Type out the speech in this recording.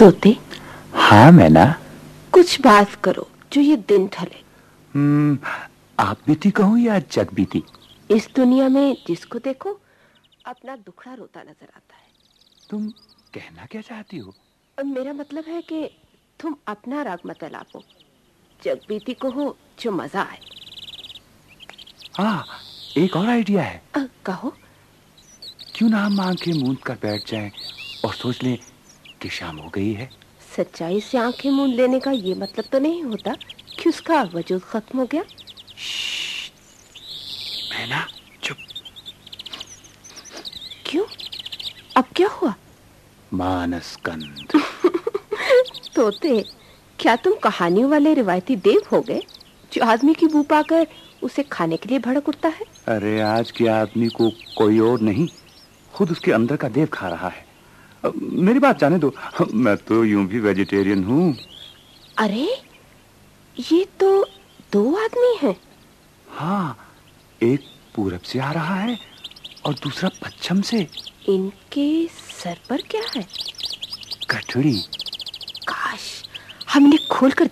तोते, हाँ मैना। कुछ बात करो जो ये दिन ढले। आप बीती कहूँ या जग बीती? इस दुनिया में जिसको देखो अपना दुखड़ा रोता नजर आता है। तुम कहना क्या चाहती हो? मेरा मतलब है कि तुम अपना राग मत अलापो, जग बीती को हो जो मजा आए। हाँ, एक और आइडिया है। कहो। क्यों ना हम आंखें मूंद कर बैठ जाएं और सोच लें कि शाम हो गई है। सच्चाई से आंखें मूंद लेने का ये मतलब तो नहीं होता कि उसका वजूद खत्म हो गया। मैना चुप। क्यों, अब क्या हुआ? मानसकंद। तोते, क्या तुम कहानियों वाले रिवायती देव हो गए जो आदमी की बू पाकर उसे खाने के लिए भड़क उठता है? अरे आज के आदमी को कोई और नहीं, खुद उसके अंदर का देव खा रहा है। मेरी बात जाने दो, मैं तो यूं भी वेजिटेरियन हूँ। अरे ये तो दो आदमी हैं। हाँ, एक पूरब से आ रहा है और दूसरा पश्चिम से। इनके सर पर क्या है? गठड़ी। काश हम इन्हें खोल कर